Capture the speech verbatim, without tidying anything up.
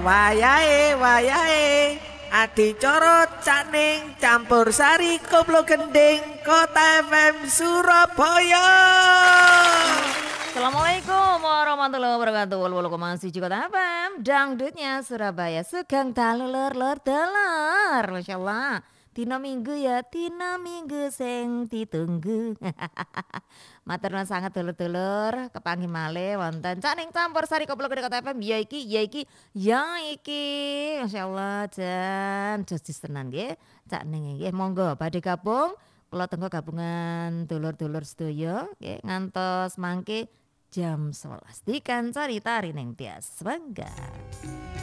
wayahe wayahe adicara caning campur sari koplo gending Kota F M Surabaya. Assalamualaikum warahmatullahi wabarakatuh. Wulu koma siji Kota F M dangdutnya Surabaya segang talur lur telur. Masya Allah. Dina minggu ya, dina minggu sing ditunggu. Matur nuwun sanget dulur-dulur, kepanggih malih wonten caning campur sari koplo gede Kota F M. Ya iki, ya iki, ya iki. Masya Allah, jan jus tenan nggih. Caning nggih, monggo badhe gabung. Kula tenggo gabungan dulur-dulur sedaya nggih ngantos mangke jam sebelas di Kancari Tari ning Tias Bangga.